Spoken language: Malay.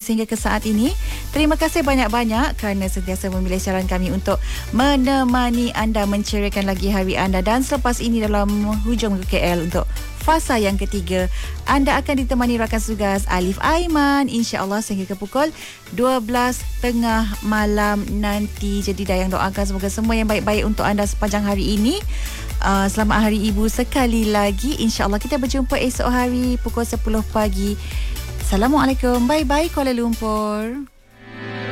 sehingga ke saat ini. Terima kasih banyak-banyak kerana sentiasa memilih siaran kami untuk menemani anda, menceriakan lagi hari anda. Dan selepas ini dalam hujung KL untuk fasa yang ketiga, anda akan ditemani rakan tugas Alif Aiman, insya-Allah sehingga ke pukul 12.30 malam nanti. Jadi dayang doakan semoga semua yang baik-baik untuk anda sepanjang hari ini. Selamat Hari Ibu sekali lagi. InsyaAllah kita berjumpa esok hari pukul 10 pagi. Assalamualaikum. Bye-bye Kuala Lumpur.